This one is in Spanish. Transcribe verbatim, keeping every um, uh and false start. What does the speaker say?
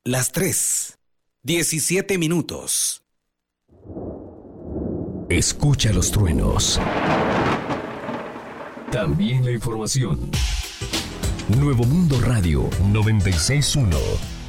Las tres. diecisiete minutos. Escucha los truenos. También la información. Nuevo Mundo Radio noventa y seis punto uno.